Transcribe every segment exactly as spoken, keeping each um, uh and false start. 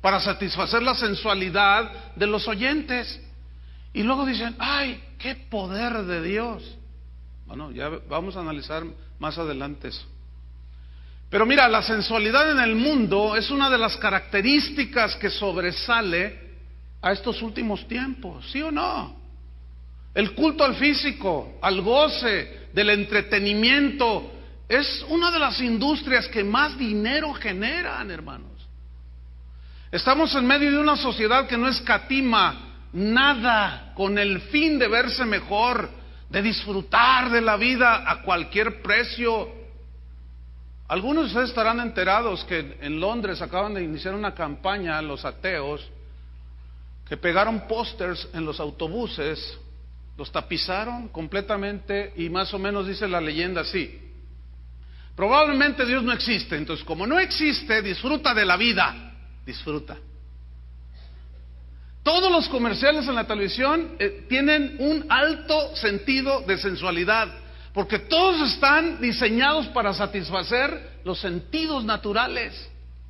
para satisfacer la sensualidad de los oyentes. Y luego dicen, ¡ay, qué poder de Dios! Bueno, ya vamos a analizar más adelante eso. Pero mira, la sensualidad en el mundo es una de las características que sobresale a estos últimos tiempos, ¿sí o no? El culto al físico, al goce, del entretenimiento, es una de las industrias que más dinero generan, hermanos. Estamos en medio de una sociedad que no escatima nada con el fin de verse mejor, de disfrutar de la vida a cualquier precio. Algunos de ustedes estarán enterados que en Londres acaban de iniciar una campaña, los ateos, que pegaron pósters en los autobuses, los tapizaron completamente y más o menos dice la leyenda así: probablemente Dios no existe, entonces como no existe, disfruta de la vida, disfruta. Todos los comerciales en la televisión eh, tienen un alto sentido de sensualidad, porque todos están diseñados para satisfacer los sentidos naturales.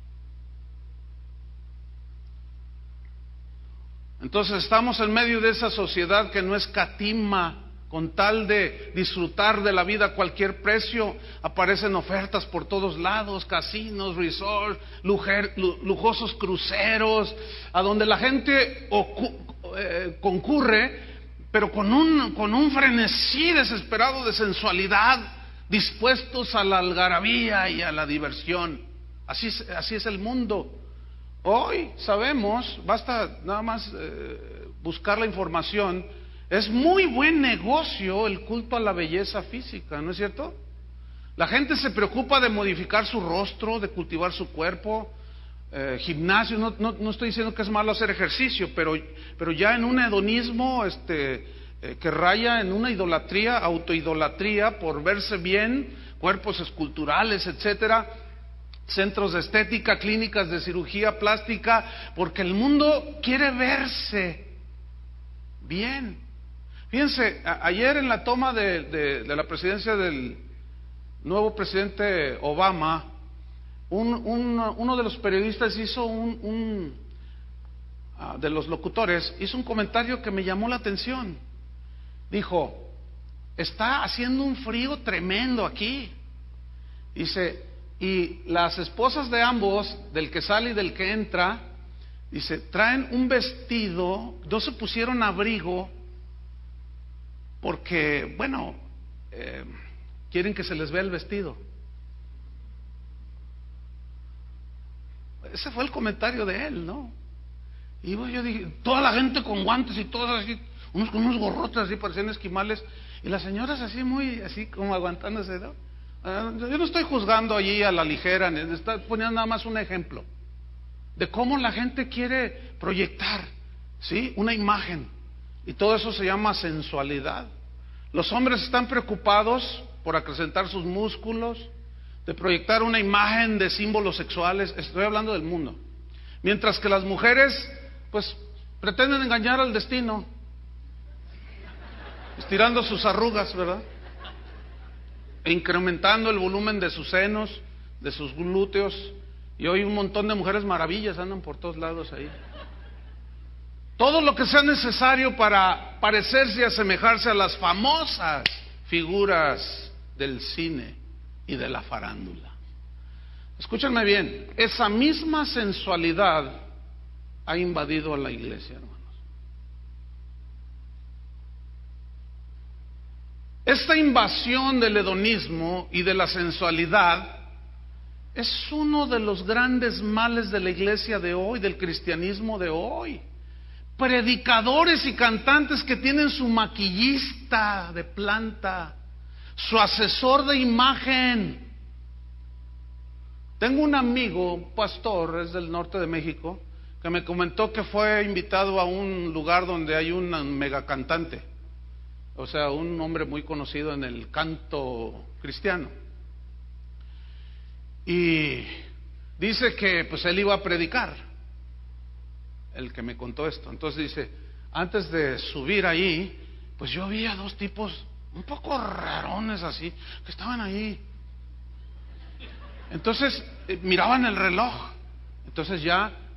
Entonces estamos en medio de esa sociedad que no escatima con tal de disfrutar de la vida a cualquier precio. Aparecen ofertas por todos lados, casinos, resorts, lujer, lujosos cruceros, a donde la gente ocu, eh, concurre, pero con un, con un frenesí desesperado de sensualidad, dispuestos a la algarabía y a la diversión. Así es, así es el mundo. Hoy sabemos, basta nada más eh, buscar la información, es muy buen negocio el culto a la belleza física, ¿no es cierto? La gente se preocupa de modificar su rostro, de cultivar su cuerpo, eh, gimnasio, no, no, no estoy diciendo que es malo hacer ejercicio, pero, pero ya en un hedonismo este, eh, que raya en una idolatría, autoidolatría por verse bien, cuerpos esculturales, etcétera, centros de estética, clínicas de cirugía plástica, porque el mundo quiere verse bien. Fíjense, a, ayer en la toma de, de, de la presidencia del nuevo presidente Obama, un, un, uno de los periodistas hizo un, un uh, de los locutores, hizo un comentario que me llamó la atención. Dijo, está haciendo un frío tremendo aquí. Dice, y las esposas de ambos, del que sale y del que entra, dice, traen un vestido, no se pusieron abrigo, porque, bueno, eh, quieren que se les vea el vestido. Ese fue el comentario de él, ¿no? Y yo dije, toda la gente con guantes y todos así, unos con unos gorrotes así, parecían esquimales, y las señoras así, muy, así como aguantándose, ¿no? Yo no estoy juzgando allí a la ligera, estoy poniendo nada más un ejemplo de cómo la gente quiere proyectar, ¿sí?, una imagen, y todo eso se llama sensualidad. Los hombres están preocupados por acrecentar sus músculos, de proyectar una imagen de símbolos sexuales, estoy hablando del mundo, mientras que las mujeres pues pretenden engañar al destino, estirando sus arrugas, ¿verdad?, e incrementando el volumen de sus senos, de sus glúteos, y hoy un montón de mujeres maravillas andan por todos lados ahí. Todo lo que sea necesario para parecerse y asemejarse a las famosas figuras del cine y de la farándula. Escúchenme bien, esa misma sensualidad ha invadido a la iglesia, hermanos. Esta invasión del hedonismo y de la sensualidad es uno de los grandes males de la iglesia de hoy, del cristianismo de hoy. Predicadores y cantantes que tienen su maquillista de planta, su asesor de imagen. Tengo un amigo, un pastor, es del norte de México, que me comentó que fue invitado a un lugar donde hay un mega cantante, o sea, un hombre muy conocido en el canto cristiano. Y dice que pues él iba a predicar, el que me contó esto. Entonces dice, antes de subir ahí, pues yo vi a dos tipos un poco rarones así, que estaban ahí. Entonces eh, miraban el reloj. Entonces ya